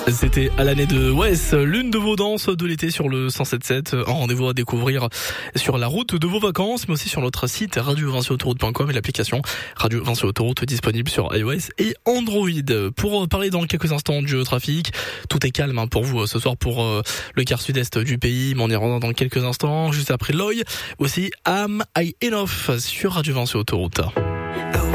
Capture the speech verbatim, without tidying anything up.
C'était à l'année de Wes, l'une de vos danses de l'été sur le cent sept sept. Un rendez-vous à découvrir sur la route de vos vacances, mais aussi sur notre site radio vinci autoroute point com et l'application Radio Vinci Autoroute disponible sur iOS et Android. Pour parler dans quelques instants du trafic, tout est calme hein, pour vous ce soir pour euh, le quart sud-est du pays, mais on y reviendra dans quelques instants. Juste après Loy, aussi Am I Enough sur Radio Vinci Autoroute.